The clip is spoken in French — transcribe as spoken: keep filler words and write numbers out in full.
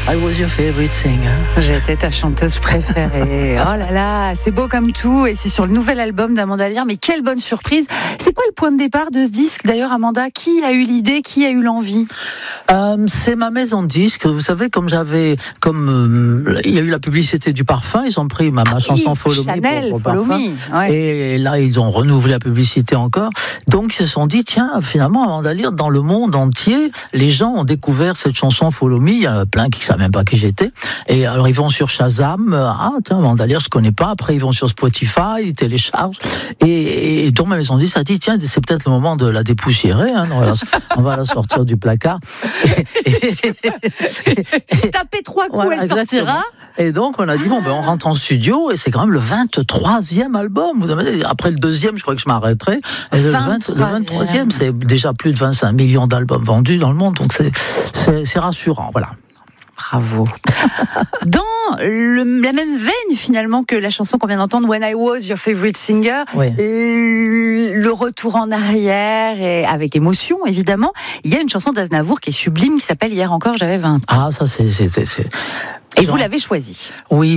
I was your favorite singer. J'étais ta chanteuse préférée. Oh là là, c'est beau comme tout et c'est sur le nouvel album d'Amanda Lear. Mais quelle bonne surprise. C'est quoi le point de départ de ce disque d'ailleurs, Amanda? Qui a eu l'idée? Qui a eu l'envie? Euh, c'est ma maison de disques. Vous savez, comme j'avais, comme euh, il y a eu la publicité du parfum, ils ont pris ma, ma chanson oui, Follow Chanel, Me pour, pour Follow parfum. Me, ouais. Et là, ils ont renouvelé la publicité encore. Donc, ils se sont dit, tiens, finalement, Amanda Lear, dans le monde entier, les gens ont découvert cette chanson Follow Me. Il y en a plein qui ne savent même pas qui j'étais. Et alors, ils vont sur Shazam. Ah, tiens, Amanda Lear, je ne connais pas. Après, ils vont sur Spotify, ils téléchargent. Et, et donc, ma maison de disques a dit, tiens, c'est peut-être le moment de la dépoussiérer. Hein, on, va la, on va la sortir du placard. Et, et, Tapez trois coups, voilà, elle sortira. Et donc, on a dit, bon, ben, on rentre en studio, et c'est quand même le vingt-troisième album. Vous avez, après le deuxième, je crois que je m'arrêterai. Et le, vingt, le vingt-troisième, c'est déjà plus de vingt-cinq millions d'albums vendus dans le monde, donc c'est, c'est, c'est rassurant, voilà. Bravo. Dans le, la même veine finalement que la chanson qu'on vient d'entendre, When I Was Your Favorite Singer, oui. le retour en arrière et avec émotion évidemment, il y a une chanson d'Aznavour qui est sublime qui s'appelle Hier encore j'avais vingt ans. Ah, ça c'est... c'est, c'est, c'est... Et vous l'avez choisie. Oui.